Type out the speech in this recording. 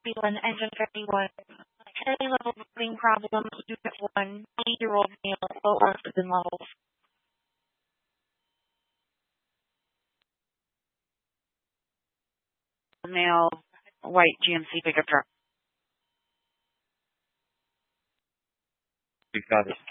B1, engine 51. Carry level breathing problem, unit 1, 8-year-old male, low oxygen levels. Male, white GMC pickup truck. We got it.